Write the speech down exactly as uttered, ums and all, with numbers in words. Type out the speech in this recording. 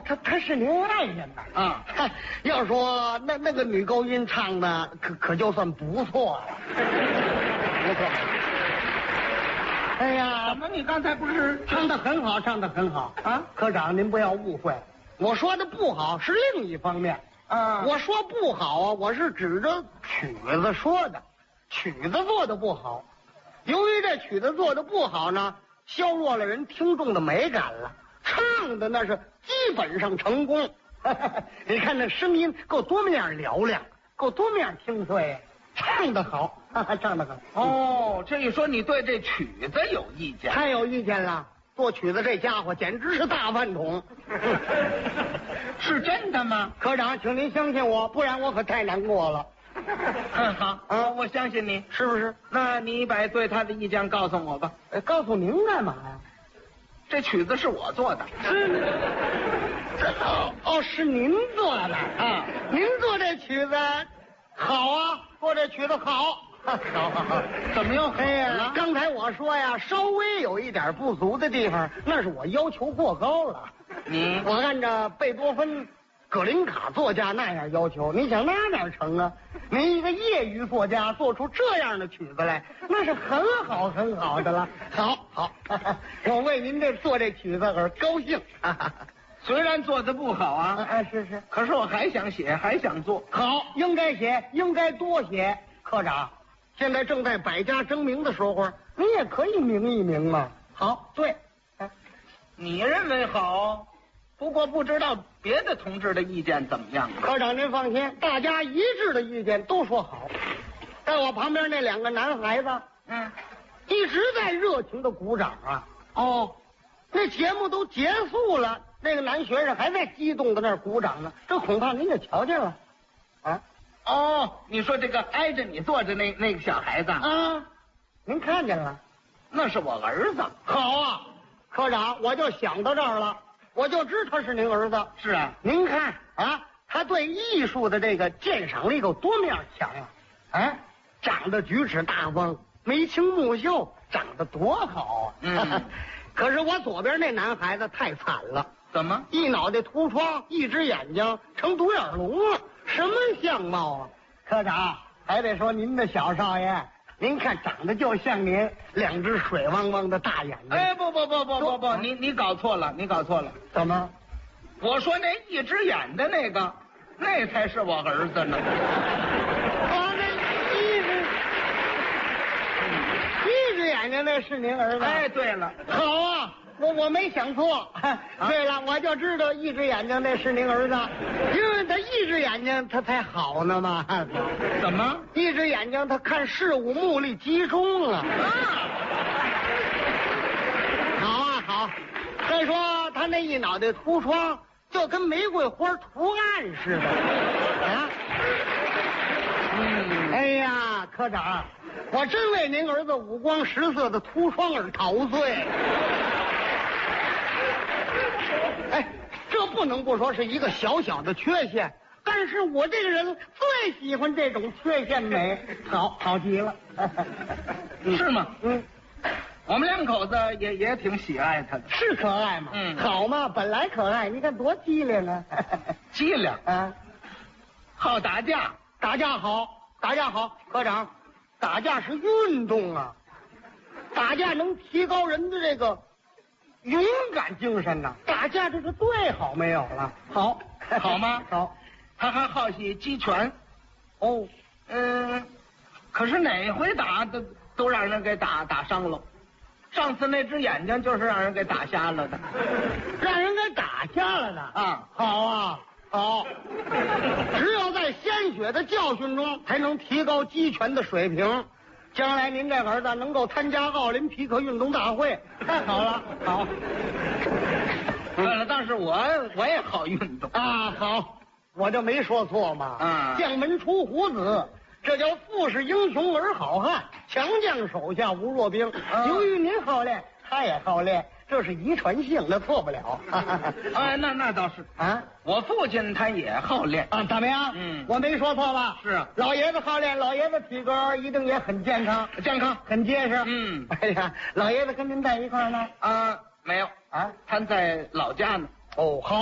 他他是您爱人呐。 啊， 要说那那个女高音唱的可可就算不错了，不错。哎呀， 怎么你刚才不是唱的很好，唱的很好啊？ 科长您不要误会，我说的不好是另一方面。 啊， 我说不好啊，我是指着曲子说的，曲子做的不好。由于这曲子做的不好呢，削弱了人听众的美感了。唱的那是基本上成功，你看那声音够多么样嘹亮，够多么样清脆，唱得好，唱得好。 哦，这一说你对这曲子有意见？ 太有意见了，做曲子这家伙简直是大饭桶。 是真的吗？ 科长，请您相信我，不然我可太难过了。 嗯，好， 啊， 我相信你， 是不是？ 那你把对他的意见告诉我吧。 哎，告诉您干嘛呀？ 这曲子是我做的。 是，哦哦，是您做的啊？ 您做这曲子好啊，做这曲子好，好好好。 怎么又好哎呀了？ 刚才我说呀，稍微有一点不足的地方，那是我要求过高了。 你我按照贝多芬、葛林卡作家那样要求，你想那哪成啊？您一个业余作家做出这样的曲子来，那是很好很好的了。好好，我为您这做这曲子而高兴。 虽然做的不好啊， 啊，是是， 可是我还想写，还想做。 好，应该写，应该多写。科长，现在正在百家争鸣的时候，你也可以鸣一鸣嘛。好，对，哎， 你认为好，不过不知道别的同志的意见怎么样。 科长您放心，大家一致的意见都说好。在我旁边那两个男孩子， 嗯， 一直在热情的鼓掌啊。哦，那节目都结束了，那个男学生还在激动的那儿鼓掌呢，这恐怕您也瞧见了，啊哦，你说这个挨着你坐着那那个小孩子， 啊，您看见了？ 那是我儿子。 好啊，科长，我就想到这儿了，我就知他是您儿子。 是啊， 您看啊，他对艺术的这个鉴赏力有多么样强啊！啊，长得举止大方，眉清目秀，长得多好啊！ 嗯， 可是我左边那男孩子太惨了， 怎么？ 一脑袋秃疮，一只眼睛成独眼龙了，什么相貌啊！科长，还得说您的小少爷，您看长得就像您，两只水汪汪的大眼睛。 哎，不不不不不不， 啊你你搞错了，你搞错了。 怎么？ 我说那一只眼的那个，那才是我儿子呢。 啊，那一只一只眼睛那是您儿子？ 哎，对了， 好啊，我我没想错。对了，我就知道一只眼睛那是您儿子，因为他一只眼睛他才好呢嘛。 怎么？ 一只眼睛他看事物目力集中了。 啊， 好啊好，再说他那一脑袋秃疮，就跟玫瑰花图案似的啊。 嗯， 哎呀，科长，我真为您儿子五光十色的秃疮而陶醉。哎，这不能不说是一个小小的缺陷，但是我这个人最喜欢这种缺陷美，好，好极了。 是吗？ 嗯， 我们两口子也也挺喜爱他的， 是可爱嘛？ 嗯好嘛，本来可爱，你看多机灵啊！ 机灵， 啊， 好打架。 打架好，打架好，科长，打架是运动啊，打架能提高人的这个勇敢精神呐、打架这是最好没有了。好， 好吗好， 他还好喜击拳。 哦， 嗯，可是哪回打都都让人给打打伤了。上次那只眼睛就是让人给打瞎了的。 让人给打瞎了的啊， 好啊，好，只有在鲜血的教训中，才能提高击拳的水平。将来您这儿子能够参加奥林匹克运动大会，太好了，好。 对了，但是我我也好运动。 啊，好，我就没说错嘛。 啊将门出虎子，这叫富士英雄而好汉，强将手下无弱兵。 啊由于您好练，他也好练，这是遗传性的，错不了。 哎，那那倒是。 啊我父亲他也好练。 啊，怎么样？ 嗯我没说错吧？ 是啊， 老爷子好练，老爷子体格一定也很健康， 健康。 很结实。 嗯， 哎呀，老爷子跟您在一块儿呢。 啊，没有， 啊， 他在老家呢。 哦，好。